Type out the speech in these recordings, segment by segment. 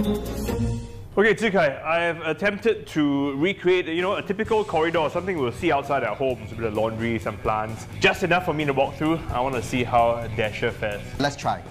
Okay, Zikai, I've attempted to recreate, a typical corridor, something we'll see outside our homes, a bit of laundry, some plants. Just enough for me to walk through. I want to see how Dasher fares. Let's try.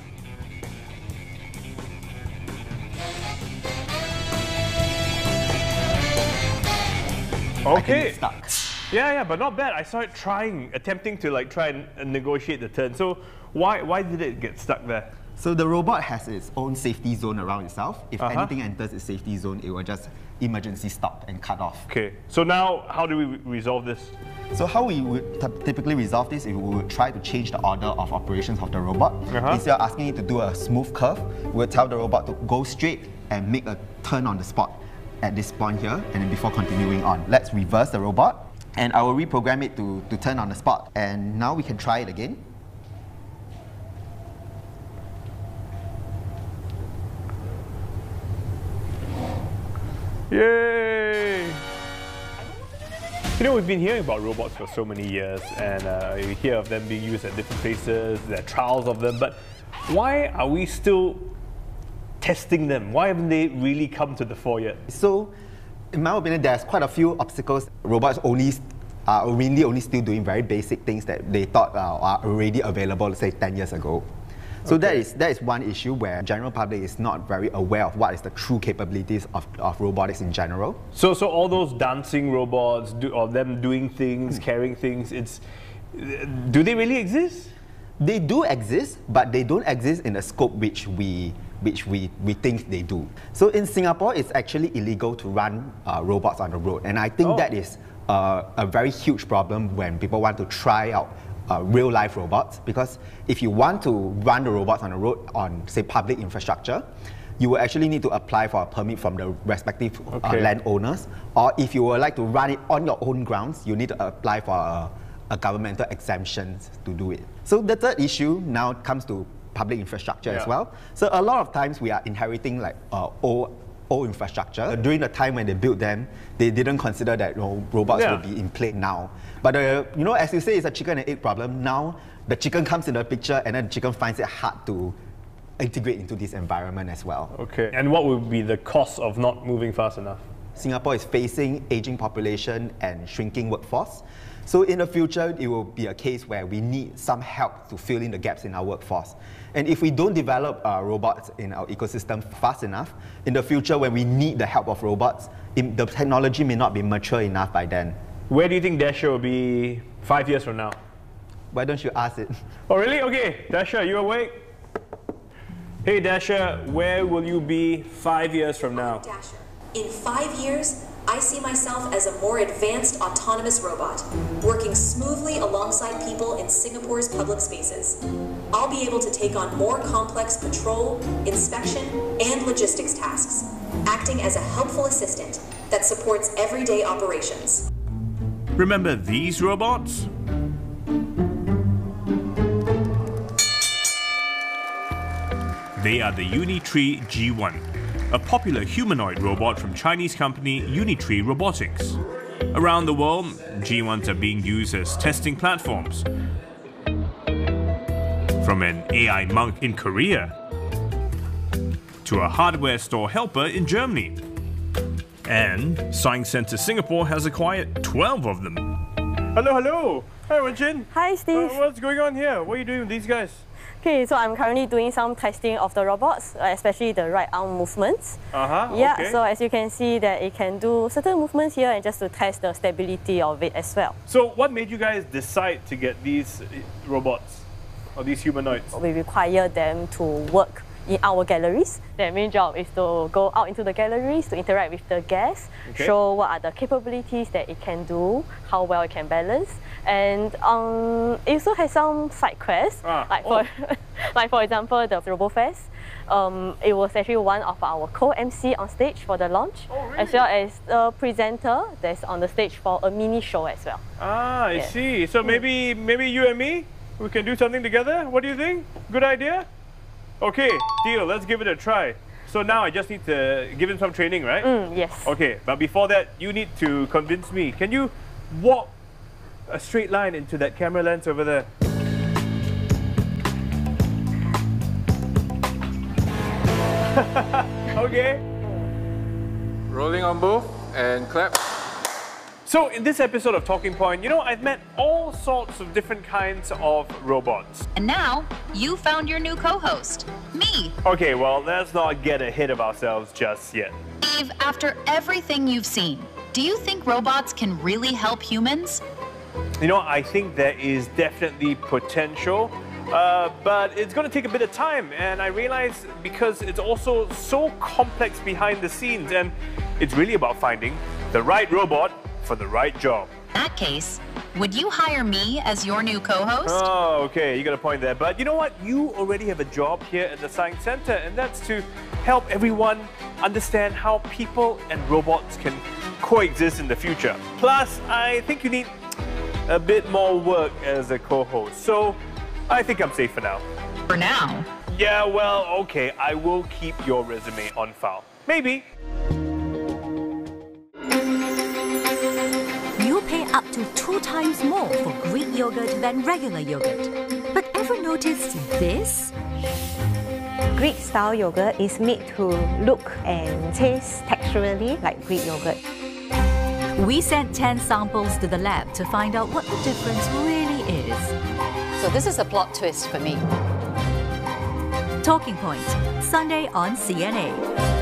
Okay. I think it's stuck. Yeah, but not bad. I saw it attempting to try and negotiate the turn. So why did it get stuck there? So the robot has its own safety zone around itself. If anything enters its safety zone, it will just emergency stop and cut off. Okay, so now how do we resolve this? So how we would typically resolve this is we would try to change the order of operations of the robot. Instead of asking it to do a smooth curve, we would tell the robot to go straight and make a turn on the spot at this point here, and then before continuing on. Let's reverse the robot, and I will reprogram it to turn on the spot. And now we can try it again. Yay! We've been hearing about robots for so many years, and you hear of them being used at different places, there are trials of them, but why are we still testing them? Why haven't they really come to the fore yet? So, in my opinion, there's quite a few obstacles. Robots are only still doing very basic things that they thought are already available, let's say 10 years ago. So that is one issue where general public is not very aware of what is the true capabilities of robotics in general. So all those dancing robots, or them doing things, carrying things, do they really exist? They do exist, but they don't exist in the scope which we think they do. So in Singapore, it's actually illegal to run robots on the road, and I think that is a very huge problem when people want to try out real-life robots, because if you want to run the robots on the road on, say, public infrastructure, you will actually need to apply for a permit from the respective landowners, or if you would like to run it on your own grounds, you need to apply for a governmental exemption to do it. So the third issue now comes to public infrastructure as well. So a lot of times we are inheriting old infrastructure. During the time when they built them, they didn't consider that robots will be in play now. But as you say, it's a chicken and egg problem. Now the chicken comes in the picture, and then the chicken finds it hard to integrate into this environment as well. Okay, and what would be the cost of not moving fast enough? Singapore is facing aging population and shrinking workforce. So in the future, it will be a case where we need some help to fill in the gaps in our workforce. And if we don't develop robots in our ecosystem fast enough, in the future when we need the help of robots, the technology may not be mature enough by then. Where do you think Dasher will be 5 years from now? Why don't you ask it? Oh really? Okay, Dasher, you awake? Hey Dasher, where will you be 5 years from now? Dasher, in 5 years, I see myself as a more advanced autonomous robot, working smoothly alongside people in Singapore's public spaces. I'll be able to take on more complex patrol, inspection, and logistics tasks, acting as a helpful assistant that supports everyday operations. Remember these robots? They are the Unitree G1, a popular humanoid robot from Chinese company Unitree Robotics. Around the world, G1s are being used as testing platforms. From an AI monk in Korea to a hardware store helper in Germany. And Science Centre Singapore has acquired 12 of them. Hello. Hi Wenjin. Hi Steve. What's going on here? What are you doing with these guys? Okay, so I'm currently doing some testing of the robots, especially the right arm movements. So as you can see that it can do certain movements here, and just to test the stability of it as well. So what made you guys decide to get these robots, or these humanoids? We require them to work in our galleries. Their main job is to go out into the galleries to interact with the guests, show what are the capabilities that it can do, how well it can balance, and it also has some side quests, like for example the RoboFest. It was actually one of our co-MC on stage for the launch, as well as the presenter that's on the stage for a mini show as well. I see. So maybe you and me, we can do something together? What do you think? Good idea? Okay, deal. Let's give it a try. So now I just need to give him some training, right? Yes. Okay, but before that, you need to convince me. Can you walk a straight line into that camera lens over there? Okay. Rolling on both and clap. So in this episode of Talking Point, I've met all sorts of different kinds of robots. And now, you found your new co-host, me. Okay, well, let's not get ahead of ourselves just yet. Steve, after everything you've seen, do you think robots can really help humans? I think there is definitely potential, but it's going to take a bit of time. And I realize because it's also so complex behind the scenes, and it's really about finding the right robot for the right job. In that case, would you hire me as your new co-host? Oh, okay, you got a point there. But you know what? You already have a job here at the Science Center, and that's to help everyone understand how people and robots can coexist in the future. Plus, I think you need a bit more work as a co-host. So, I think I'm safe for now. For now? Yeah, well, okay, I will keep your resume on file. Maybe. You pay up to 2 times more for Greek yogurt than regular yogurt. But ever noticed this? Greek-style yogurt is made to look and taste texturally like Greek yogurt. We sent 10 samples to the lab to find out what the difference really is. So this is a plot twist for me. Talking Point, Sunday on CNA.